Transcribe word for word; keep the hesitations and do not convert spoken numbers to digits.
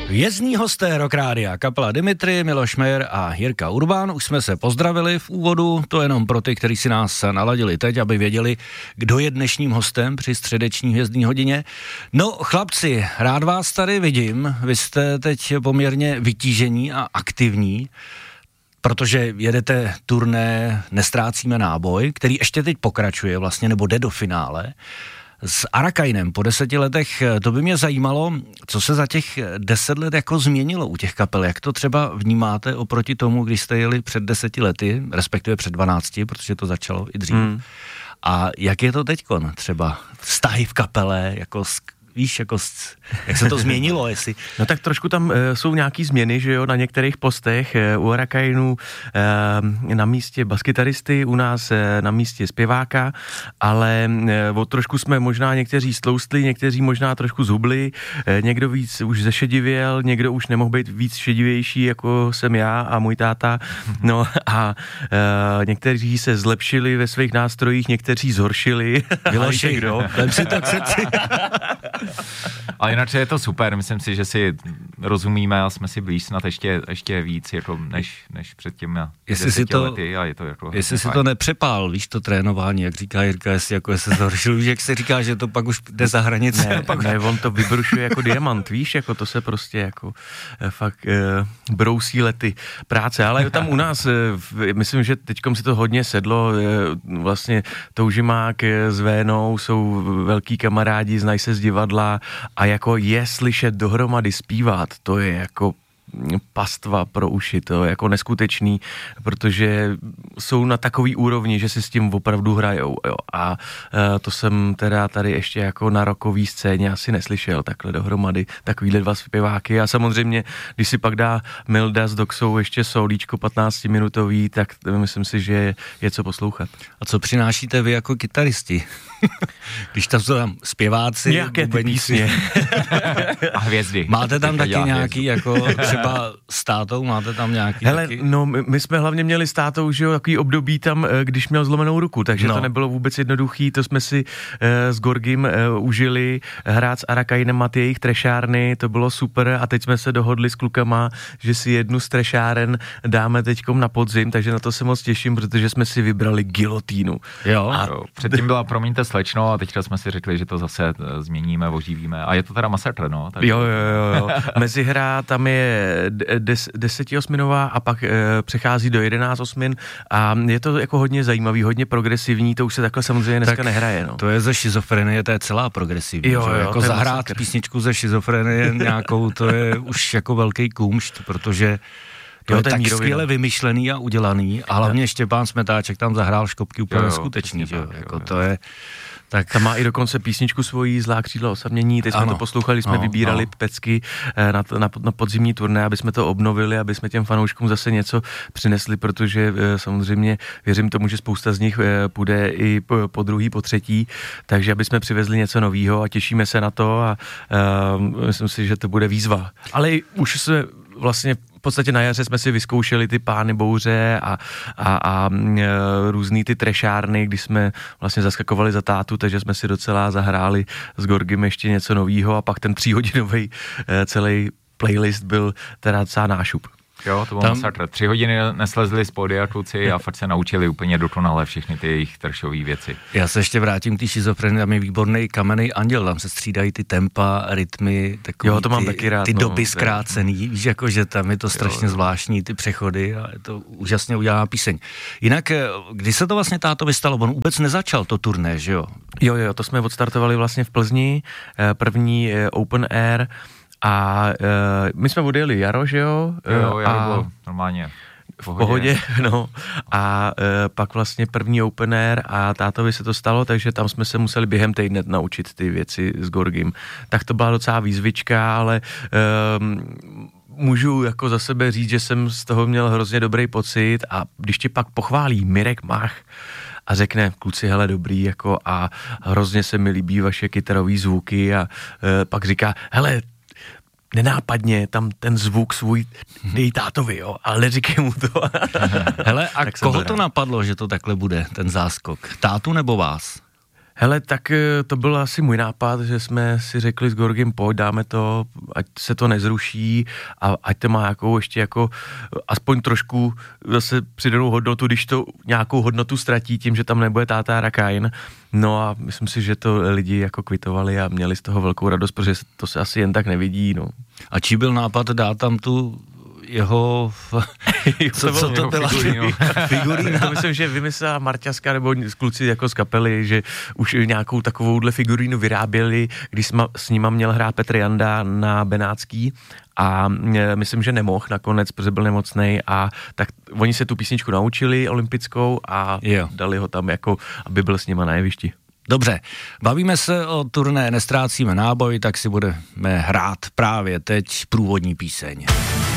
Jezdní hosté Rock Rádia, kapela Dimitri, Miloš Mayer a Jirka Urban. Už jsme se pozdravili v úvodu, to jenom pro ty, kteří si nás naladili teď, aby věděli, kdo je dnešním hostem při středeční hvězdní hodině. No chlapci, rád vás tady vidím, vy jste teď poměrně vytížení a aktivní, protože jedete turné Nestrácíme náboj, který ještě teď pokračuje vlastně, nebo jde do finále. S Arakainem po deseti letech, to by mě zajímalo, co se za těch deset let jako změnilo u těch kapel, jak to třeba vnímáte oproti tomu, když jste jeli před deseti lety, respektive před dvanácti, protože to začalo i dřív. Hmm. A jak je to teďkon třeba vztahy v kapele, jako víš, jako, jak se to změnilo, jestli... No tak trošku tam e, jsou nějaký změny, že jo, na některých postech, e, u Arakainu e, na místě baskytaristy, u nás e, na místě zpěváka, ale e, o trošku jsme možná někteří stloustli, někteří možná trošku zhubli, e, někdo víc už zešedivěl, někdo už nemohl být víc šedivější, jako jsem já a můj táta, no a e, někteří se zlepšili ve svých nástrojích, někteří zhoršili. Miloši, kdo? Vem si to k srdci. Ale jinak je to super, myslím si, že si rozumíme a jsme si blíž snad ještě, ještě víc, jako než, než před těmi deseti lety a je to jako... Jestli si to nepřepál, víš, to trénování, jak říká Jirka, jestli jako se zhoršil, víš, jak se říká, že to pak už jde za hranice. Ne, pak... ne, on to vybrušuje jako diamant, víš, jako to se prostě jako fakt e, brousí lety práce, ale tam u nás, e, myslím, že teďkom si to hodně sedlo, e, vlastně Toužimák s Vénou jsou velký kamarádi, znají se z divadla a jako je slyšet dohromady zpívat, to je jako pastva pro uši, to je jako neskutečný, protože jsou na takový úrovni, že si s tím opravdu hrajou, jo. A e, to jsem teda tady ještě jako na rockový scéně asi neslyšel, takhle dohromady, takovýhle dva zpěváky a samozřejmě, když si pak dá Milda s Doxou ještě solíčko patnáctiminutový, tak myslím si, že je co poslouchat. A co přinášíte vy jako kytaristi? Když tam jsou tam zpěváci, nějaké ty písně. A hvězdy. Máte tam taky nějaký, jako třeba s tátou, máte tam nějaký Hele, taky? no my, my jsme hlavně měli s tátou, že jo, takový období tam, když měl zlomenou ruku, takže no. To nebylo vůbec jednoduchý, to jsme si e, s Gorgim e, užili, hrát s Arakainem a ty jejich trešárny, to bylo super a teď jsme se dohodli s klukama, že si jednu z trešáren dáme teďkom na podzim, takže na to se moc těším, protože jsme si vybrali Gilotínu. Jo. A jo. Předtím byla, promiňte slečno, a teďka jsme si řekli, že to zase změníme, oživíme a je to teda masakr, no. Takže... Jo, jo, jo, jo. Mezihra tam je des, desetiosminová a pak e, přechází do jedenáct osmin a je to jako hodně zajímavý, hodně progresivní, to už se takhle samozřejmě dneska tak nehraje, no. To je ze schizofrenie, to je celá progresivní, jo, jo, jako zahrát masakr. Písničku ze schizofrenie nějakou, to je už jako velký kůmšt, protože to jo, je tak skvěle vymyšlený a udělaný a hlavně Štěpán Smetáček tam zahrál škopky úplně neskutečný, že jo, jako jo, to je... Tak tam má i dokonce písničku svojí Zlá křídla osamění, teď jsme ano. to poslouchali, jsme no, vybírali no. pecky na, na, na podzimní turné, aby jsme to obnovili, aby jsme těm fanouškům zase něco přinesli, protože samozřejmě věřím tomu, že spousta z nich půjde i po, po druhý, po třetí, takže aby jsme přivezli něco novýho a těšíme se na to a uh, myslím si, že to bude výzva. Ale už jsme vlastně v podstatě na jaře jsme si vyzkoušeli ty Pány bouře a, a, a e, různý ty trešárny, když jsme vlastně zaskakovali za tátu, takže jsme si docela zahráli s Gorgim ještě něco novýho a pak ten tříhodinový e, celý playlist byl teda docela nášup. Jo, to bylo masakr. Tři hodiny neslezli z pódia kluci a fakt se naučili úplně dokonale všechny ty jejich tršové věci. Já se ještě vrátím k té schizofrenii, tam je výborný Kamenný anděl, tam se střídají ty tempa, rytmy, takový jo, to mám ty, taky rád, ty no, doby zkrácený, víš, jako, že tam je to strašně jo, zvláštní, ty přechody a je to úžasně udělaná píseň. Jinak, kdy se to vlastně tátovi stalo? On vůbec nezačal to turné, že jo? Jo, jo, to jsme odstartovali vlastně v Plzni, první open air. A e, my jsme odjeli jaro, že jo? Jo, jaro bylo normálně v pohodě. pohodě no. A e, pak vlastně první open air a tátovi se to stalo, takže tam jsme se museli během týdne naučit ty věci s Gorgim. Tak to byla docela výzvička, ale e, můžu jako za sebe říct, že jsem z toho měl hrozně dobrý pocit a když tě pak pochválí Mirek Mach a řekne, kluci, hele, dobrý, jako a hrozně se mi líbí vaše kytarový zvuky a e, pak říká, hele, nenápadně tam ten zvuk svůj dej tátovi, jo, ale neříkej mu to. Hele, a koho to napadlo, že to takhle bude, ten záskok? Tátu nebo vás? Hele, tak to byl asi můj nápad, že jsme si řekli s Georgiem, pojď, dáme to, ať se to nezruší a ať to má jakou ještě jako aspoň trošku zase přidanou hodnotu, když to nějakou hodnotu ztratí tím, že tam nebude táta Rakain. No a myslím si, že to lidi jako kvitovali a měli z toho velkou radost, protože to se asi jen tak nevidí, no. A čí byl nápad dát tam tu jeho, co, co to byla figurína? To myslím, že vymyslela Marťaska nebo kluci jako z kapely, že už nějakou takovouhle figurínu vyráběli, když jsme s nima měl hrát Petr Janda na Benátský a myslím, že nemohl nakonec, protože byl nemocnej a tak oni se tu písničku naučili olympickou a jo. Dali ho tam jako, aby byl s nima na jevišti. Dobře, bavíme se o turné Nestrácíme náboj, tak si budeme hrát právě teď průvodní píseň.